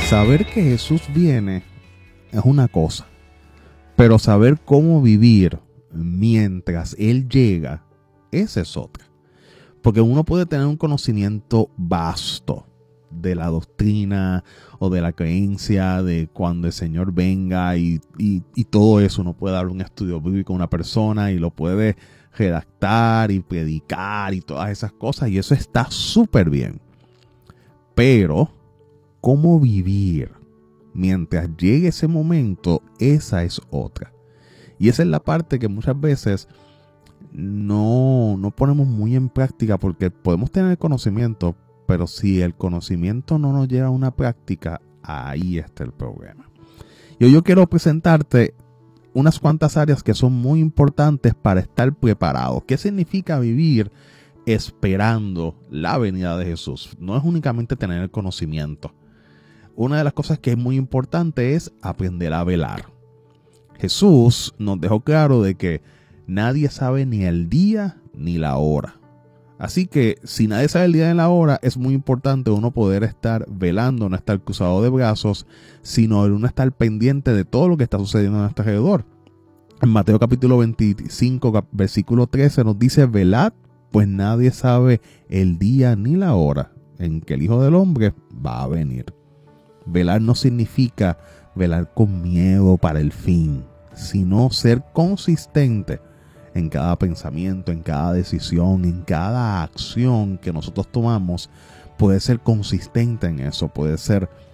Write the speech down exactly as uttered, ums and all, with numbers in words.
Saber que Jesús viene es una cosa, pero saber cómo vivir mientras Él llega, esa es otra. Porque uno puede tener un conocimiento vasto de la doctrina o de la creencia de cuando el Señor venga y, y, y todo eso. Uno puede dar un estudio bíblico a una persona y lo puede redactar y predicar y todas esas cosas, y eso está súper bien. Pero cómo vivir mientras llegue ese momento, esa es otra. Y esa es la parte que muchas veces no, no ponemos muy en práctica, porque podemos tener el conocimiento, pero si el conocimiento no nos lleva a una práctica, ahí está el problema. Y hoy yo quiero presentarte unas cuantas áreas que son muy importantes para estar preparados. ¿Qué significa vivir esperando la venida de Jesús? No es únicamente tener el conocimiento. Una de las cosas que es muy importante es aprender a velar. Jesús nos dejó claro de que nadie sabe ni el día ni la hora. Así que si nadie sabe el día ni la hora, es muy importante uno poder estar velando, no estar cruzado de brazos, sino uno estar pendiente de todo lo que está sucediendo a nuestro alrededor. En Mateo capítulo veinticinco, versículo trece nos dice: velad, pues nadie sabe el día ni la hora en que el Hijo del Hombre va a venir. Velar no significa velar con miedo para el fin, sino ser consistente en cada pensamiento, en cada decisión, en cada acción que nosotros tomamos. Puede ser consistente en eso, puede ser